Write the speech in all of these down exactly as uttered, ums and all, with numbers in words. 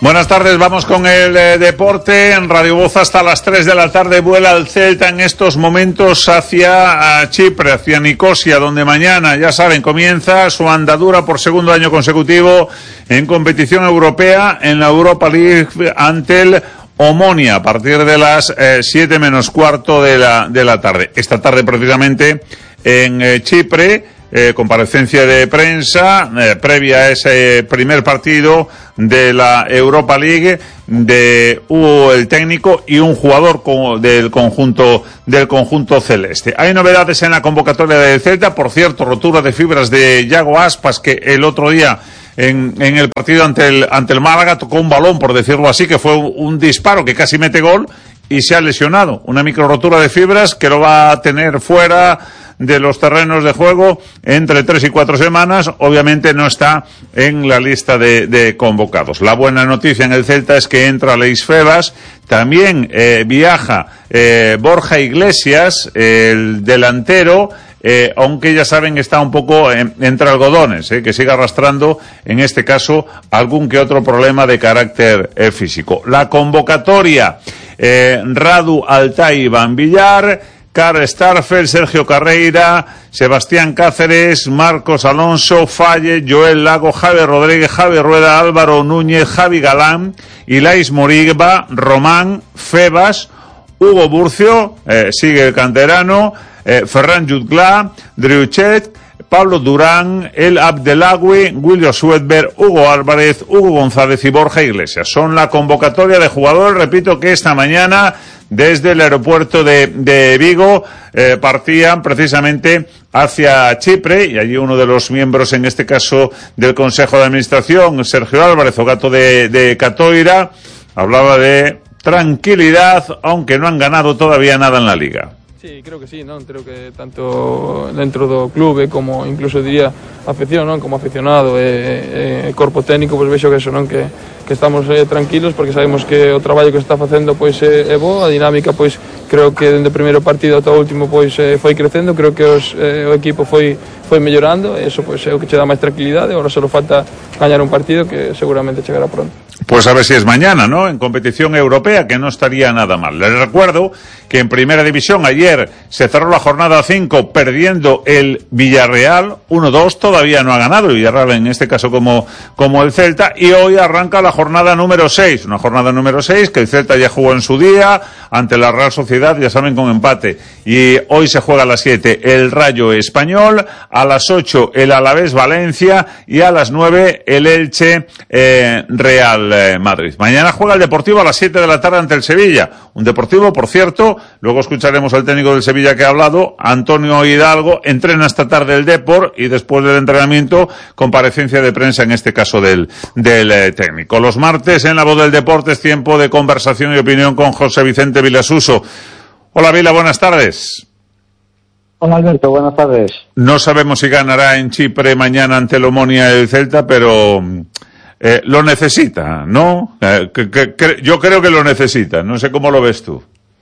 Buenas tardes, vamos con el eh, deporte. En Radio Voz hasta las tres de la tarde vuela el Celta en estos momentos hacia a Chipre, hacia Nicosia, donde mañana, ya saben, comienza su andadura por segundo año consecutivo en competición europea en la Europa League ante el Omonia a partir de las eh, siete menos cuarto de la, de la tarde. Esta tarde precisamente en eh, Chipre, Eh, comparecencia de prensa eh, previa a ese primer partido de la Europa League de Hugo el técnico y un jugador co- del conjunto del conjunto celeste. Hay novedades en la convocatoria del Celta, por cierto, rotura de fibras de Yago Aspas, que el otro día en, en el partido ante el ante el Málaga tocó un balón, por decirlo así, que fue un, un disparo que casi mete gol y se ha lesionado. Una micro rotura de fibras que lo va a tener fuera de los terrenos de juego entre tres y cuatro semanas. Obviamente no está en la lista de, de convocados. La buena noticia en el Celta es que entra Leis Febas, también eh, viaja eh, Borja Iglesias, eh, el delantero, eh, aunque ya saben está un poco eh, entre algodones, eh, que sigue arrastrando en este caso algún que otro problema de carácter eh, físico. La convocatoria, eh, Radu Altay Van Villar, Karl Starfel, Sergio Carreira, Sebastián Cáceres, Marcos Alonso, Falle, Joel Lago, Javi Rodríguez, Javi Rueda, Álvaro Núñez, Javi Galán, Ilais Moriba, Román, Febas, Hugo Burcio, eh, sigue el canterano, eh, Ferran Jutgla, Driuchet, Pablo Durán, El Abdelawi, William Swedberg, Hugo Álvarez, Hugo González y Borja Iglesias. Son la convocatoria de jugadores, repito, que esta mañana desde el aeropuerto de, de Vigo eh, partían precisamente hacia Chipre, y allí uno de los miembros, en este caso del Consejo de Administración, Sergio Álvarez, o gato de, de Catoira, hablaba de tranquilidad, aunque no han ganado todavía nada en la Liga. Sí, creo que sí, non? Creo que tanto dentro do clube como incluso diría afección, non? Como aficionado e, e corpo técnico, pois vexo que eso, non? Que, que estamos eh, tranquilos porque sabemos que o traballo que se está facendo pois é, é bo, a dinámica pois creo que dende o primeiro partido ata o último pois eh, foi crecendo, creo que os, eh, o equipo foi foi mellorando, e eso pois é o que che dá máis tranquilidade. Agora só falta gañar un partido que seguramente chegará pronto. Pues a ver si es mañana, ¿no? En competición europea, que no estaría nada mal. Les recuerdo que en Primera División ayer se cerró la jornada cinco perdiendo el Villarreal uno dos, todavía no ha ganado el Villarreal, en este caso como, como el Celta, y hoy arranca la jornada número seis, una jornada número seis que el Celta ya jugó en su día ante la Real Sociedad, ya saben, con empate, y hoy se juega a las siete el Rayo Español, a las ocho el Alavés Valencia y a las nueve el Elche eh, Real eh, Madrid. Mañana juega el Deportivo a las siete de la tarde ante el Sevilla, un Deportivo, por cierto, luego escucharemos al técnico del Sevilla que ha hablado, Antonio Hidalgo, entrena esta tarde el Depor y después del entrenamiento comparecencia de prensa, en este caso del, del eh, técnico. Los martes en La Voz del Deporte es tiempo de conversación y opinión con José Vicente Vilasuso. Hola Vila, buenas tardes. Hola Alberto, buenas tardes. No sabemos si ganará en Chipre mañana ante el Omonia y el Celta, pero eh, lo necesita, ¿no? Eh, que, que, que, yo creo que lo necesita, no sé cómo lo ves tú.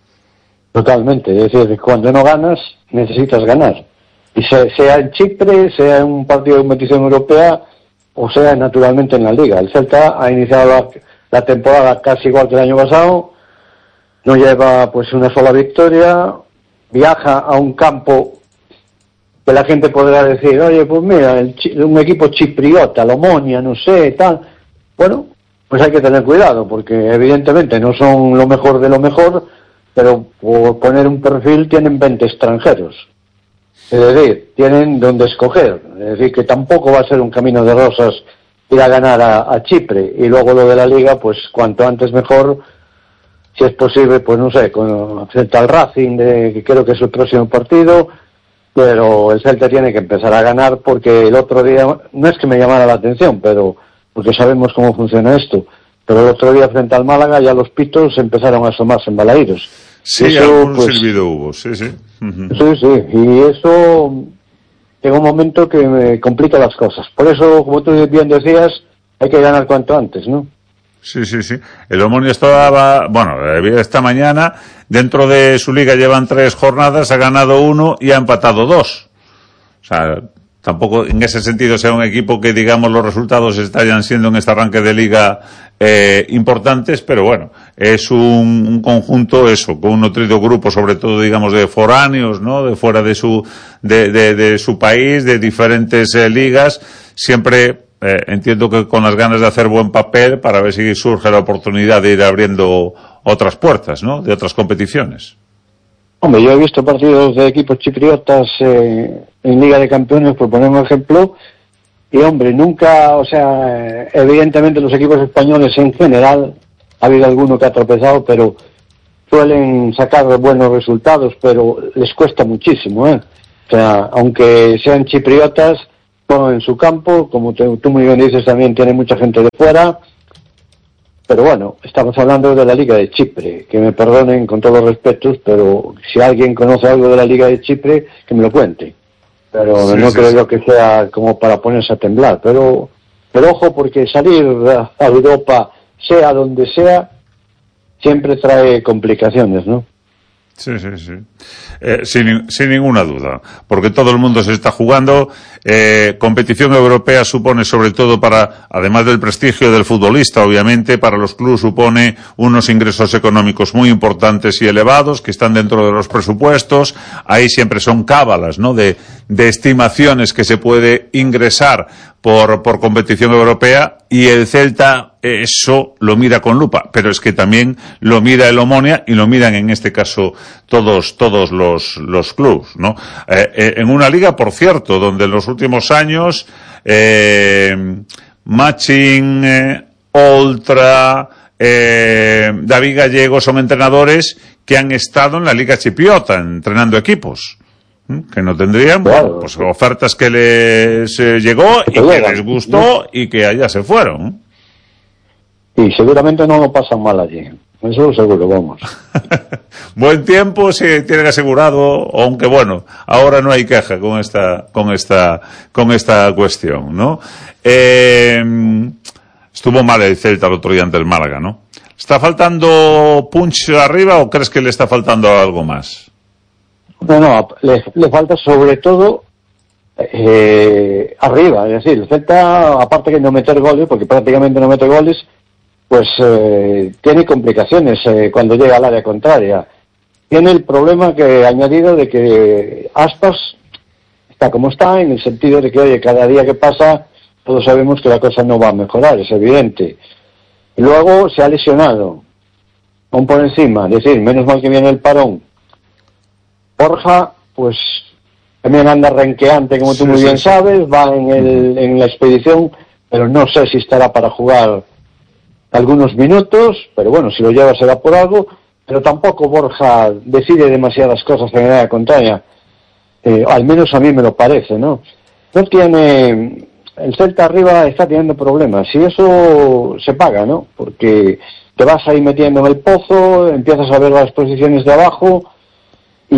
Totalmente, es decir, cuando no ganas, necesitas ganar. Y sea, sea en Chipre, sea en un partido de competición europea, o sea naturalmente en la Liga. El Celta ha iniciado la, la temporada casi igual que el año pasado, no lleva pues una sola victoria, viaja a un campo que la gente podrá decir, oye, pues mira, el, un equipo chipriota, el Omonia, no sé, tal. Bueno, pues hay que tener cuidado, porque evidentemente no son lo mejor de lo mejor, pero por poner un perfil tienen veinte extranjeros. Es decir, tienen donde escoger. Es decir, que tampoco va a ser un camino de rosas ir a ganar a, a Chipre. Y luego lo de la Liga, pues cuanto antes mejor, si es posible, pues no sé, con frente al Racing, de, que creo que es el próximo partido, pero el Celta tiene que empezar a ganar, porque el otro día, no es que me llamara la atención, pero porque sabemos cómo funciona esto, pero el otro día frente al Málaga ya los pitos empezaron a asomarse en balaídos. Sí, eso, algún pues, silbido hubo, sí, sí. Uh-huh. Sí, sí, y eso llega un momento que me complica las cosas. Por eso, como tú bien decías, hay que ganar cuanto antes, ¿no? Sí, sí, sí. El Omonia estaba, bueno, esta mañana, dentro de su liga llevan tres jornadas, ha ganado uno y ha empatado dos. O sea, tampoco en ese sentido sea un equipo que, digamos, los resultados estallan siendo en este arranque de liga eh, importantes, pero bueno, es un, un conjunto eso, con un nutrido grupo, sobre todo, digamos, de foráneos, ¿no? De fuera de su, de, de, de su país, de diferentes eh, ligas, siempre, eh, entiendo que con las ganas de hacer buen papel para ver si surge la oportunidad de ir abriendo otras puertas, ¿no? De otras competiciones. Hombre, yo he visto partidos de equipos chipriotas eh, en Liga de Campeones, por poner un ejemplo, y hombre, nunca, o sea, evidentemente los equipos españoles en general, ha habido alguno que ha tropezado, pero suelen sacar buenos resultados, pero les cuesta muchísimo, ¿eh? O sea, aunque sean chipriotas, juegan en su campo, como te, tú muy bien dices, también tiene mucha gente de fuera, pero bueno, estamos hablando de la Liga de Chipre, que me perdonen con todos los respetos, pero si alguien conoce algo de la Liga de Chipre, que me lo cuente. Pero sí, no sí, creo sí. yo que sea como para ponerse a temblar, pero, pero ojo, porque salir a Europa, sea donde sea, siempre trae complicaciones, ¿no? Sí, sí, sí. Eh, sin, sin ninguna duda, porque todo el mundo se está jugando. Eh, competición europea supone, sobre todo para, además del prestigio del futbolista, obviamente, para los clubes supone unos ingresos económicos muy importantes y elevados que están dentro de los presupuestos. Ahí siempre son cábalas, ¿no? De, de estimaciones que se puede ingresar por, por competición europea, y el Celta eso lo mira con lupa, pero es que también lo mira el Omonia y lo miran en este caso todos, todos los, los clubes, ¿no? Eh, eh, en una liga, por cierto, donde en los últimos años, eh, Machín, eh, Oltra, eh, David Gallego son entrenadores que han estado en la Liga Chipriota entrenando equipos, que no tendrían, bueno, bueno pues ofertas que les eh, llegó y que les gustó y que allá se fueron. Y seguramente no lo pasan mal allí, eso seguro, vamos. Buen tiempo si tienen asegurado, aunque bueno, ahora no hay queja con esta, con esta, con esta cuestión, ¿no? Eh, estuvo mal el Celta el otro día ante el Málaga, ¿no? ¿Está faltando punch arriba o crees que le está faltando algo más? No, no, le, le falta sobre todo eh, arriba, es decir, el Celta, aparte que no meter goles, porque prácticamente no mete goles, pues eh, tiene complicaciones eh, cuando llega al área contraria. Tiene el problema que he añadido de que Aspas está como está, en el sentido de que, oye, cada día que pasa, todos sabemos que la cosa no va a mejorar, es evidente. Y luego se ha lesionado, aún por encima, es decir, menos mal que viene el parón. Borja, pues también anda renqueante, como tú sí, muy sí, bien sí. sabes, va en, el, en la expedición, pero no sé si estará para jugar algunos minutos, pero bueno, si lo lleva será por algo, pero tampoco Borja decide demasiadas cosas en la contraria, eh, al menos a mí me lo parece, ¿no? No tiene, el Celta arriba está teniendo problemas, y eso se paga, ¿no? Porque te vas ahí metiendo en el pozo, empiezas a ver las posiciones de abajo, y,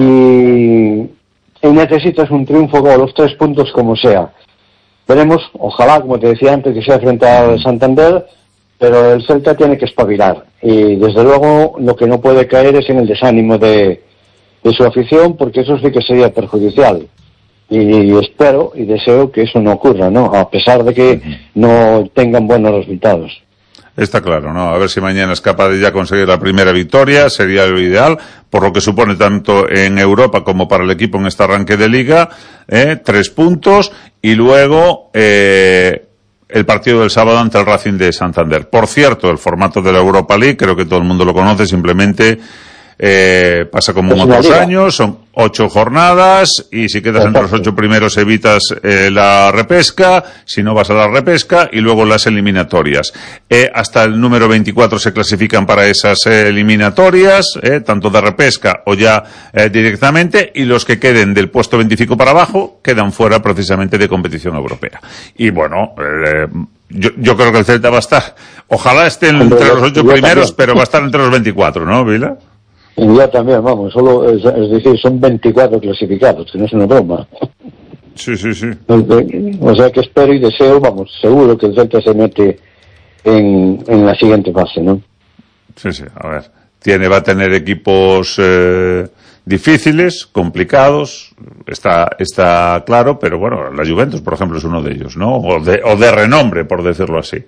y necesitas un triunfo con los tres puntos como sea. Veremos, ojalá, como te decía antes, que sea frente al Santander, pero el Celta tiene que espabilar, y desde luego lo que no puede caer es en el desánimo de, de su afición, porque eso sí que sería perjudicial, y espero y deseo que eso no ocurra, ¿no? A pesar de que no tengan buenos resultados. Está claro, ¿no? A ver si mañana es capaz de ya conseguir la primera victoria, sería lo ideal, por lo que supone tanto en Europa como para el equipo en este arranque de liga, ¿eh? Tres puntos, y luego, eh, el partido del sábado ante el Racing de Santander. Por cierto, el formato de la Europa League, creo que todo el mundo lo conoce, simplemente eh, pasa como en otros años, son ocho jornadas, y si quedas entre los ocho primeros evitas eh, la repesca, si no vas a la repesca, y luego las eliminatorias. Eh, hasta el número veinticuatro se clasifican para esas eh, eliminatorias, eh, tanto de repesca o ya eh, directamente, y los que queden del puesto veinticinco para abajo quedan fuera precisamente de competición europea. Y bueno, eh, yo, yo creo que el Celta va a estar, ojalá esté entre los ocho primeros, pero va a estar entre los veinticuatro, ¿no, Vila? Y ya también, vamos, solo es, es decir, son veinticuatro clasificados, que no es una broma. Sí, sí, sí. O sea que espero y deseo, vamos, seguro que el Celta se mete en, en la siguiente fase, ¿no? Sí, sí, a ver, tiene, va a tener equipos eh, difíciles, complicados, está, está claro, pero bueno, la Juventus, por ejemplo, es uno de ellos, ¿no? O de, o de renombre, por decirlo así.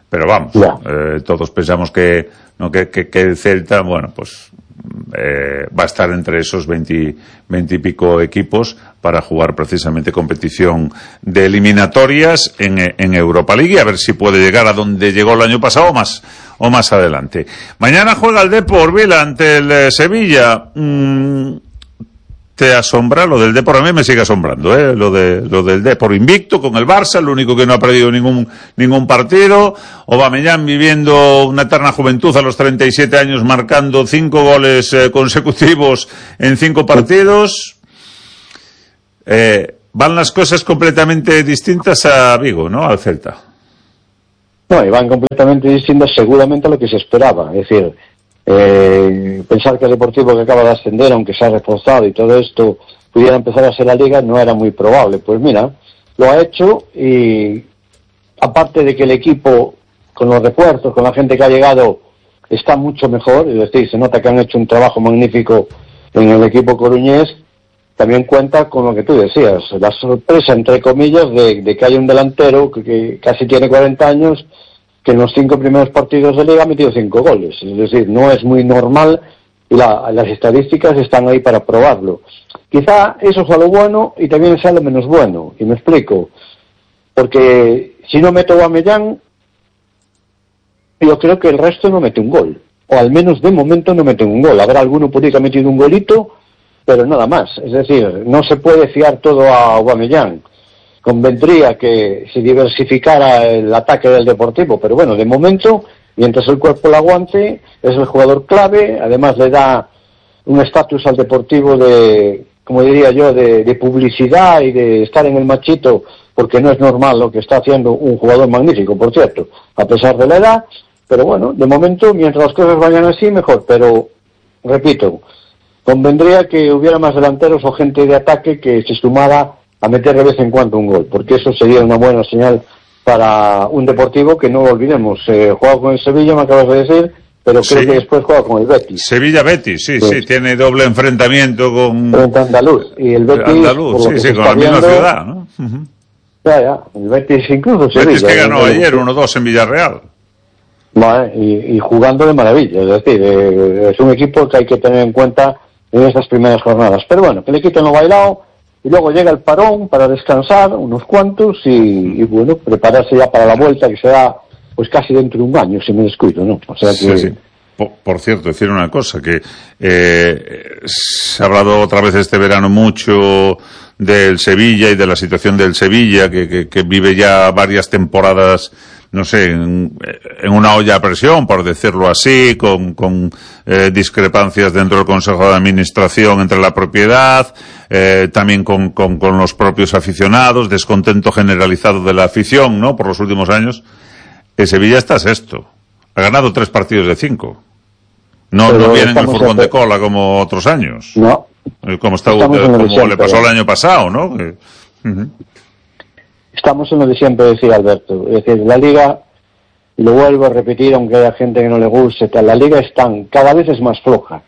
pero vamos, eh, todos pensamos que, no, que, que, que el Celta, bueno, pues eh, va a estar entre esos veinte, veinte y pico equipos para jugar precisamente competición de eliminatorias en, en Europa League, y a ver si puede llegar a donde llegó el año pasado o más, o más adelante. Mañana juega el Depor, Vila, ante el eh, Sevilla. Mm, ¿Te asombra lo del Depor? A mí me sigue asombrando, ¿eh? Lo de lo del Depor invicto con el Barça, el único que no ha perdido ningún ningún partido. Aubameyang viviendo una eterna juventud a los treinta y siete años, marcando cinco goles eh, consecutivos en cinco partidos. Eh, van las cosas completamente distintas a Vigo, ¿no? Al Celta. No, y van completamente distintas seguramente a lo que se esperaba. Es decir, Eh, pensar que el Deportivo, que acaba de ascender, aunque se ha reforzado y todo esto, pudiera empezar a ser la Liga, no era muy probable. Pues mira, lo ha hecho, y aparte de que el equipo, con los refuerzos, con la gente que ha llegado, está mucho mejor, es decir, se nota que han hecho un trabajo magnífico en el equipo coruñés, también cuenta con lo que tú decías, la sorpresa, entre comillas, de, de que hay un delantero que, que casi tiene cuarenta años, que en los cinco primeros partidos de Liga ha metido cinco goles. Es decir, no es muy normal, y la, las estadísticas están ahí para probarlo. Quizá eso sea lo bueno y también sea lo menos bueno, y me explico. Porque si no meto a Aubameyang, yo creo que el resto no mete un gol. O al menos de momento no mete un gol. Habrá alguno por ahí que ha metido un golito, pero nada más. Es decir, no se puede fiar todo a Aubameyang. Convendría que se diversificara el ataque del Deportivo, pero bueno, de momento, mientras el cuerpo lo aguante, es el jugador clave. Además le da un estatus al Deportivo de, como diría yo, de, de publicidad y de estar en el machito, porque no es normal lo que está haciendo un jugador magnífico, por cierto, a pesar de la edad. Pero bueno, de momento, mientras las cosas vayan así, mejor. Pero, repito, convendría que hubiera más delanteros o gente de ataque que se sumara a meter de vez en cuando un gol, porque eso sería una buena señal para un Deportivo que, no lo olvidemos, eh, juega con el Sevilla, me acabas de decir, pero creo sí. que después juega con el Betis. Sevilla-Betis, sí, pues, sí, tiene doble enfrentamiento con... Frente a Andaluz, y el Betis... Andaluz, sí, sí, con la misma viendo, ciudad, ¿no? Uh-huh. Ya, ya, el Betis incluso Sevilla. Betis que ganó eh, ayer uno dos en Villarreal. Vale, y, y jugando de maravilla, es decir, eh, es un equipo que hay que tener en cuenta en estas primeras jornadas. Pero bueno, que le quiten lo bailado, y luego llega el parón para descansar unos cuantos y, y bueno, prepararse ya para la vuelta, que será pues casi dentro de un año, si me descuido, ¿no? O sea que... Sí, sí. Por, por cierto, decir una cosa, que eh, se ha hablado otra vez este verano mucho del Sevilla y de la situación del Sevilla, que, que, que vive ya varias temporadas, no sé, en, en una olla a presión, por decirlo así, con, con eh, discrepancias dentro del Consejo de Administración entre la propiedad, eh, también con, con, con los propios aficionados, descontento generalizado de la afición, ¿no?, por los últimos años. El Sevilla está sexto. Ha ganado tres partidos de cinco. No, no viene en el furgón de cola como otros años. No. Como, está, como le pasó el año pasado, ¿no? Uh-huh. Estamos en lo de siempre, decía Alberto. Es decir, la Liga, y lo vuelvo a repetir, aunque haya gente que no le guste, la Liga es tan, cada vez es más floja.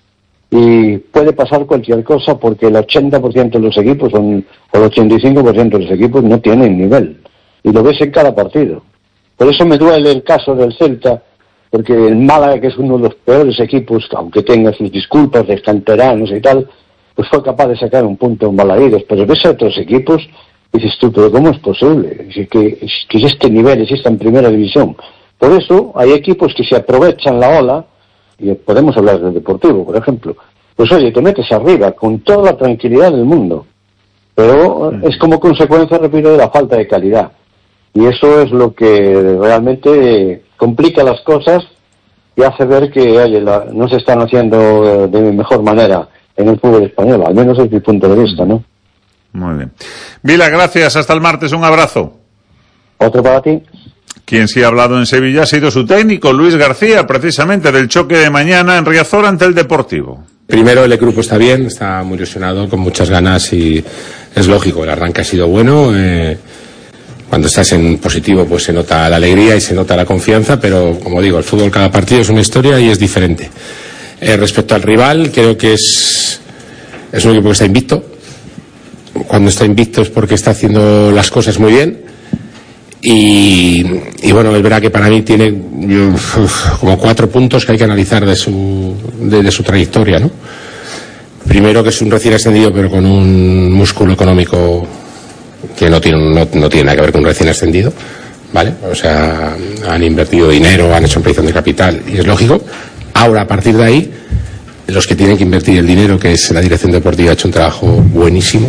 Y puede pasar cualquier cosa, porque el ochenta por ciento de los equipos, son, o el ochenta y cinco por ciento de los equipos, no tienen nivel. Y lo ves en cada partido. Por eso me duele el caso del Celta, porque el Málaga, que es uno de los peores equipos, aunque tenga sus disculpas de canteranos y tal, pues fue capaz de sacar un punto en Balaídos. Pero ves a otros equipos y dices tú, pero ¿cómo es posible que, que, que este nivel exista en primera división? Por eso hay equipos que se aprovechan la ola, y podemos hablar del Deportivo, por ejemplo. Pues oye, te metes arriba con toda la tranquilidad del mundo, pero es como consecuencia, repito, de la falta de calidad. Y eso es lo que realmente complica las cosas y hace ver que oye, la, no se están haciendo de mejor manera en el fútbol español, al menos desde mi punto de vista, ¿no? Muy bien. Vila, gracias. Hasta el martes. Un abrazo. Otro para ti. Quien sí ha hablado en Sevilla ha sido su técnico, Luis García, precisamente del choque de mañana en Riazor ante el Deportivo. Primero, el grupo está bien, está muy ilusionado, con muchas ganas, y es lógico, el arranque ha sido bueno. Eh, cuando estás en positivo pues se nota la alegría y se nota la confianza, pero como digo, el fútbol, cada partido es una historia y es diferente. Eh, respecto al rival, creo que es, es un equipo que está invicto. Cuando está invicto es porque está haciendo las cosas muy bien. y, y bueno, es verdad que para mí tiene uf, como cuatro puntos que hay que analizar de su, de, de su trayectoria, ¿no? Primero, que es un recién ascendido pero con un músculo económico que no tiene, no, no tiene nada que ver con un recién ascendido, ¿vale? O sea, han invertido dinero, han hecho ampliación de capital y es lógico. Ahora, a partir de ahí, los que tienen que invertir el dinero, que es la dirección deportiva, ha hecho un trabajo buenísimo.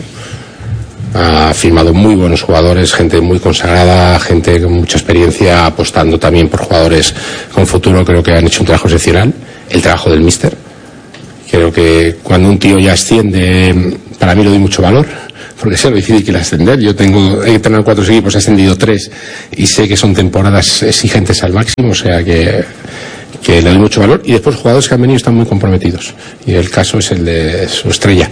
Ha firmado muy buenos jugadores, gente muy consagrada, gente con mucha experiencia, apostando también por jugadores con futuro. Creo que han hecho un trabajo excepcional. El trabajo del míster. Creo que cuando un tío ya asciende, para mí le doy mucho valor, porque sé lo difícil que es ascender. Yo tengo, he entrenado cuatro equipos, he ascendido tres y sé que son temporadas exigentes al máximo, o sea que, que le doy mucho valor. Y después jugadores que han venido están muy comprometidos. Y el caso es el de su estrella.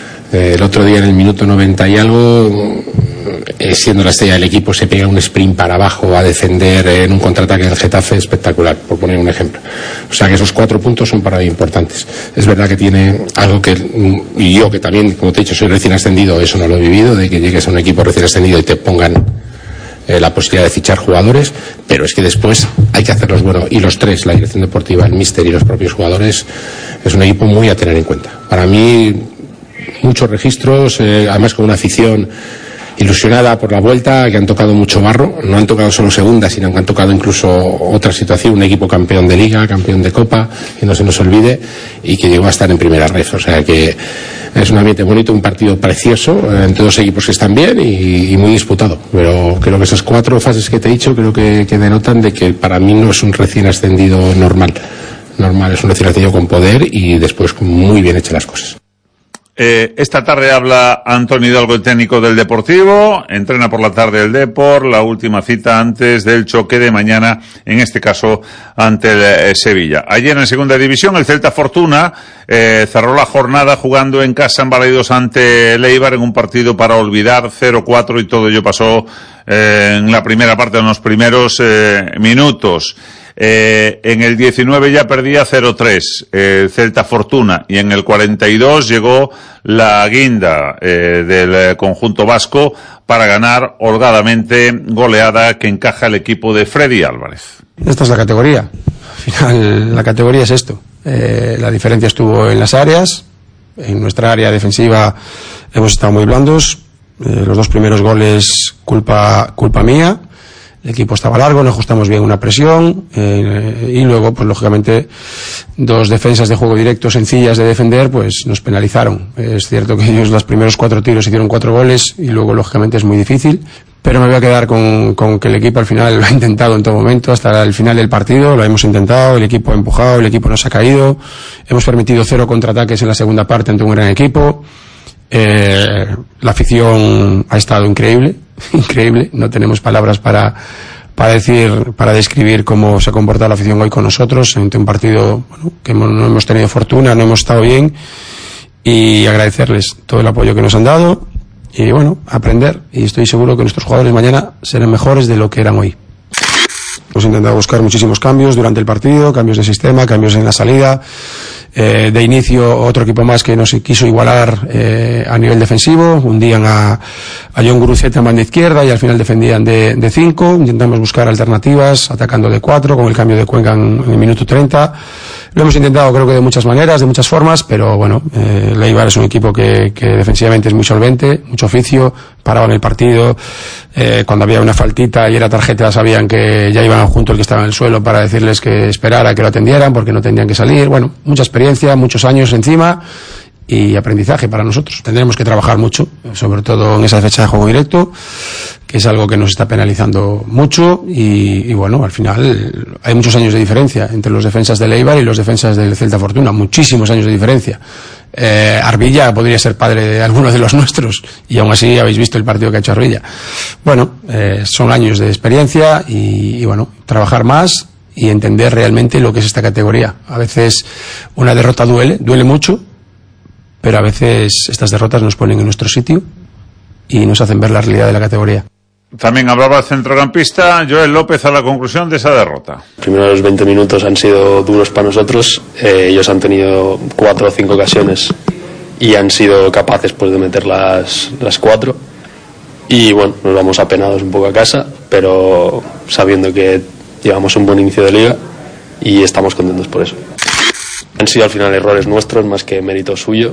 El otro día en el minuto noventa y algo, eh, siendo la estrella del equipo, se pega un sprint para abajo a defender en un contraataque del Getafe espectacular, por poner un ejemplo. O sea que esos cuatro puntos son para mí importantes. Es verdad que tiene algo que, y yo que también, como te he dicho, soy recién ascendido, eso no lo he vivido, de que llegues a un equipo recién ascendido y te pongan eh, la posibilidad de fichar jugadores, pero es que después hay que hacerlos bueno. Y los tres, la dirección deportiva, el míster y los propios jugadores, es un equipo muy a tener en cuenta. Para mí, muchos registros, eh, además con una afición ilusionada por la vuelta, que han tocado mucho barro, no han tocado solo segunda, sino que han tocado incluso otra situación, un equipo campeón de liga, campeón de copa, que no se nos olvide, y que llegó a estar en primera red. O sea que es un ambiente bonito, un partido precioso, eh, entre dos equipos que están bien y, y muy disputado. Pero creo que esas cuatro fases que te he dicho creo que, que denotan de que para mí no es un recién ascendido normal. Normal, es un recién ascendido con poder y después con muy bien hechas las cosas. Eh, esta tarde habla Antonio Hidalgo, el técnico del Deportivo. Entrena por la tarde el Depor, la última cita antes del choque de mañana, en este caso ante el eh, Sevilla. Ayer en segunda división el Celta Fortuna eh, cerró la jornada jugando en casa en Balaidos ante el Eibar en un partido para olvidar, cero cuatro, y todo ello pasó eh, en la primera parte, en los primeros eh, minutos. Eh, en el diecinueve ya perdía cero tres eh, Celta Fortuna, y en el cuarenta y dos llegó la guinda eh, del conjunto vasco para ganar holgadamente, goleada que encaja el equipo de Freddy Álvarez. Esta es la categoría. Al final la categoría es esto. Eh, la diferencia estuvo en las áreas. En nuestra área defensiva hemos estado muy blandos. Eh, los dos primeros goles culpa culpa mía. El equipo estaba largo, no ajustamos bien una presión eh, y luego, pues lógicamente, dos defensas de juego directo sencillas de defender, pues nos penalizaron. Es cierto que ellos los primeros cuatro tiros hicieron cuatro goles y luego, lógicamente, es muy difícil. Pero me voy a quedar con, con que el equipo al final lo ha intentado en todo momento, hasta el final del partido, lo hemos intentado, el equipo ha empujado, el equipo nos ha caído, hemos permitido cero contraataques en la segunda parte ante un gran equipo. Eh, la afición ha estado increíble, increíble, no tenemos palabras para, para decir, para describir cómo se ha comportado la afición hoy con nosotros, ante un partido, bueno, que hemos, no hemos tenido fortuna, no hemos estado bien, y agradecerles todo el apoyo que nos han dado, y bueno, aprender, y estoy seguro que nuestros jugadores mañana serán mejores de lo que eran hoy. Hemos intentado buscar muchísimos cambios durante el partido, cambios de sistema, cambios en la salida. Eh, de inicio, otro equipo más que nos quiso igualar eh, a nivel defensivo. Hundían a, a John Guruceta en banda izquierda y al final defendían de, de cinco. Intentamos buscar alternativas, atacando de cuatro, con el cambio de Cuenca en, en el minuto treinta. Lo hemos intentado, creo que de muchas maneras, de muchas formas, pero bueno, eh, el Eibar es un equipo que, que defensivamente es muy solvente, mucho oficio, paraban el partido, eh, cuando había una faltita y era tarjeta sabían que ya iban junto el que estaba en el suelo para decirles que esperara, que lo atendieran, porque no tendrían que salir. Bueno, mucha experiencia, muchos años encima y aprendizaje para nosotros. Tendremos que trabajar mucho, sobre todo en esa fecha de juego directo, que es algo que nos está penalizando mucho y, y bueno, al final hay muchos años de diferencia entre los defensas del Eibar y los defensas del Celta Fortuna, muchísimos años de diferencia. Eh, Arbilla podría ser padre de alguno de los nuestros y aún así habéis visto el partido que ha hecho Arbilla. Bueno, eh, son años de experiencia y, y bueno, trabajar más y entender realmente lo que es esta categoría. A veces una derrota duele, duele mucho, pero a veces estas derrotas nos ponen en nuestro sitio y nos hacen ver la realidad de la categoría. También hablaba el centrocampista Joel López a la conclusión de esa derrota. Los primeros veinte minutos han sido duros para nosotros. Eh, ellos han tenido cuatro o cinco ocasiones y han sido capaces pues de meter las, las cuatro. y bueno, nos vamos apenados un poco a casa, pero sabiendo que llevamos un buen inicio de liga y estamos contentos por eso. Han sido al final errores nuestros más que mérito suyo,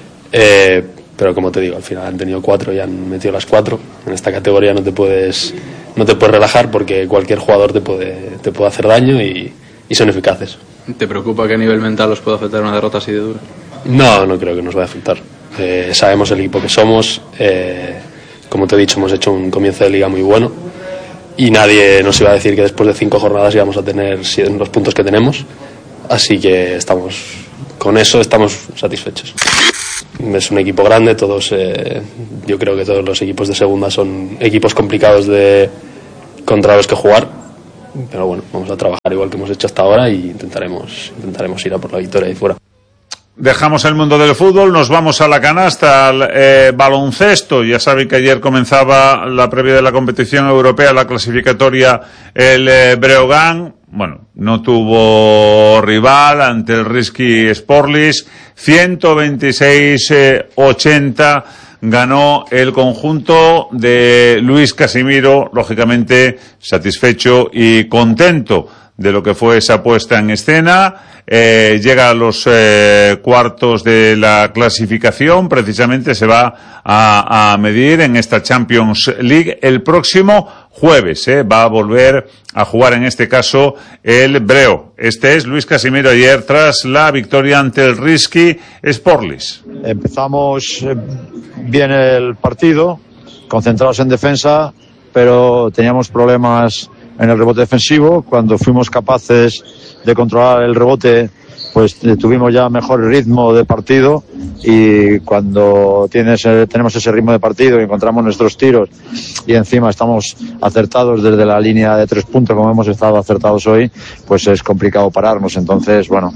eh, pero como te digo, al final han tenido cuatro y han metido las cuatro. En esta categoría no te puedes no te puedes relajar porque cualquier jugador te puede te puede hacer daño y, y son eficaces. ¿Te preocupa que a nivel mental os pueda afectar una derrota así de dura? No, no creo que nos vaya a afectar. Eh, sabemos el equipo que somos, eh, como te he dicho, hemos hecho un comienzo de liga muy bueno y nadie nos iba a decir que después de cinco jornadas íbamos a tener los puntos que tenemos, así que estamos con eso, estamos satisfechos. Es un equipo grande, todos, eh, yo creo que todos los equipos de segunda son equipos complicados de contra los que jugar, pero bueno, vamos a trabajar igual que hemos hecho hasta ahora y intentaremos, intentaremos ir a por la victoria ahí fuera. Dejamos el mundo del fútbol, nos vamos a la canasta, al eh, baloncesto. Ya saben que ayer comenzaba la previa de la competición europea, la clasificatoria, el eh, Breogán. Bueno, no tuvo rival ante el Risky Sportlis. ciento veintiséis ochenta ganó el conjunto de Luis Casimiro, lógicamente satisfecho y contento de lo que fue esa puesta en escena. Eh, llega a los eh, cuartos de la clasificación, precisamente se va a, a medir en esta Champions League el próximo jueves, eh, va a volver a jugar en este caso el Breo. Este es Luis Casimiro ayer tras la victoria ante el Risky Sportlis. Empezamos bien el partido, concentrados en defensa, pero teníamos problemas en el rebote defensivo. Cuando fuimos capaces de controlar el rebote, pues tuvimos ya mejor ritmo de partido, y cuando tienes, tenemos ese ritmo de partido y encontramos nuestros tiros y encima estamos acertados desde la línea de tres puntos como hemos estado acertados hoy, pues es complicado pararnos. Entonces, bueno,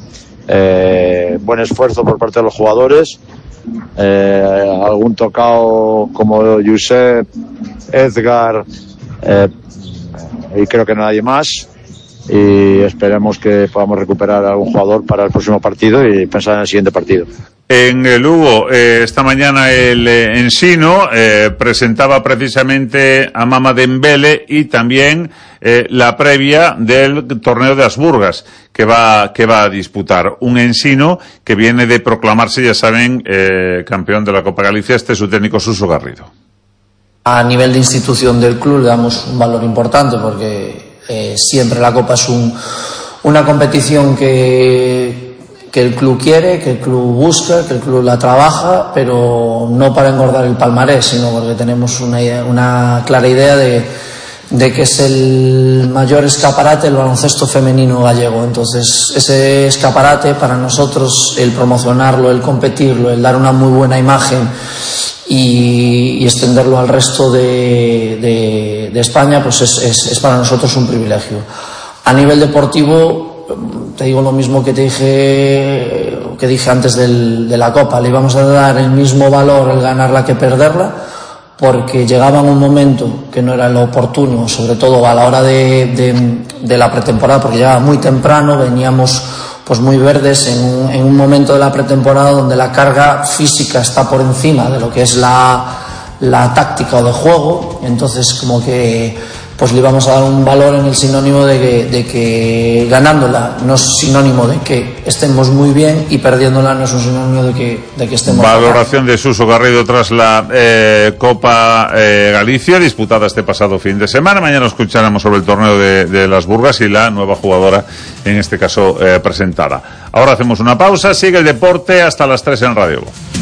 eh, buen esfuerzo por parte de los jugadores, eh, algún tocado como Josep, Edgar, eh, y creo que nadie más, y esperemos que podamos recuperar a algún jugador para el próximo partido y pensar en el siguiente partido. En el Lugo, eh, esta mañana el eh, Ensino eh, presentaba precisamente a Mama Dembele y también eh, la previa del torneo de Asburgas que va que va a disputar. Un Ensino que viene de proclamarse, ya saben, eh, campeón de la Copa Galicia. Este es su técnico, Suso Garrido. A nivel de institución del club le damos un valor importante porque eh, siempre la Copa es un, una competición que, que el club quiere, que el club busca, que el club la trabaja, pero no para engordar el palmarés, sino porque tenemos una, una clara idea de, de que es el mayor escaparate del baloncesto femenino gallego. Entonces, ese escaparate para nosotros, el promocionarlo, el competirlo, el dar una muy buena imagen y, y extenderlo al resto de, de, de España, pues es, es, es para nosotros un privilegio. A nivel deportivo, te digo lo mismo que te dije, que dije antes del, de la Copa. Le íbamos a dar el mismo valor el ganarla que perderla, porque llegaba en un momento que no era lo oportuno, sobre todo a la hora de, de, de la pretemporada, porque llegaba muy temprano, veníamos pues muy verdes en un, en un momento de la pretemporada donde la carga física está por encima de lo que es la, la táctica o de juego. Entonces como que pues le íbamos a dar un valor en el sinónimo de que, de que ganándola no es sinónimo de que estemos muy bien y perdiéndola no es un sinónimo de que, de que estemos mal. Valoración de Suso Garrido tras la eh, Copa eh, Galicia disputada este pasado fin de semana. Mañana escucharemos sobre el torneo de, de las Burgas y la nueva jugadora, en este caso eh, presentada. Ahora hacemos una pausa, sigue el deporte hasta las tres en Radio Voz.